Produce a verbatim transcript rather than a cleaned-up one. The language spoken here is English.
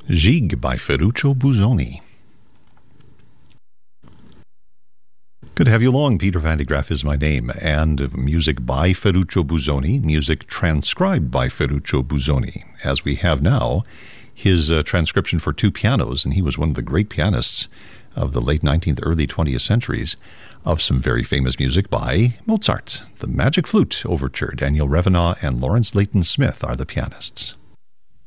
Gig by Ferruccio Busoni. Good to have you along. Peter Van de Graaff is my name, and music by Ferruccio Busoni, music transcribed by Ferruccio Busoni, as we have now his uh, transcription for two pianos, and he was one of the great pianists of the late nineteenth, early twentieth centuries, of some very famous music by Mozart. The Magic Flute Overture. Daniel Revenant and Lawrence Layton Smith are the pianists.